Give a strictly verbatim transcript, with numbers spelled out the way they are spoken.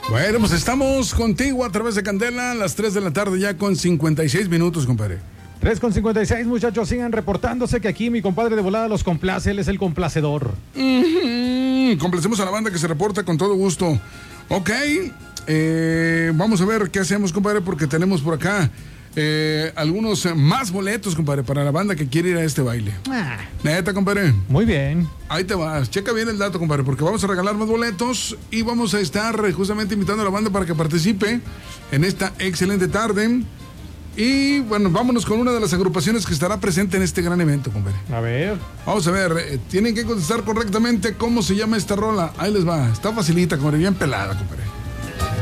Bueno, pues estamos contigo a través de Candela a las tres de la tarde ya con cincuenta y seis minutos, compadre. tres con cincuenta y seis, muchachos, sigan reportándose que aquí mi compadre de volada los complace, él es el complacedor. Mm-hmm. Complacemos a la banda que se reporta con todo gusto. Ok, eh, vamos a ver qué hacemos, compadre, porque tenemos por acá eh, algunos más boletos, compadre, para la banda que quiere ir a este baile. Ah, Neta, compadre. muy bien. Ahí te vas, checa bien el dato, compadre, porque vamos a regalar más boletos y vamos a estar justamente invitando a la banda para que participe en esta excelente tarde. Y bueno, vámonos con una de las agrupaciones que estará presente en este gran evento, compadre. A ver. Vamos a ver, eh, tienen que contestar correctamente cómo se llama esta rola. Ahí les va, está facilita, compadre, bien pelada, compadre.